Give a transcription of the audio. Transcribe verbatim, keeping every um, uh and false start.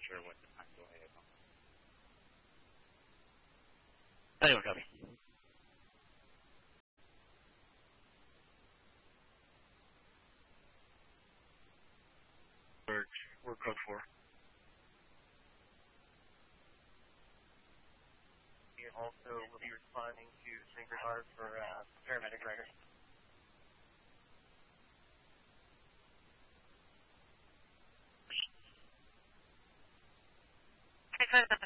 sure what the time delay is on that. Anyway, copy. We're, we're code four. We also will be responding to Sacred Heart for uh, paramedic record. Okay,